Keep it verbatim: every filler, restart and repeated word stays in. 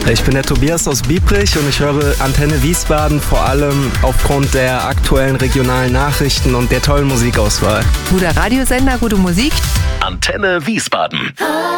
Ich bin der Tobias aus Biebrich und ich höre Antenne Wiesbaden vor allem aufgrund der aktuellen regionalen Nachrichten und der tollen Musikauswahl. Guter Radiosender, gute Musik. Antenne Wiesbaden.